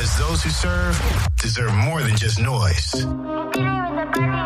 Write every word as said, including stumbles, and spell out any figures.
Because those who serve deserve more than just noise.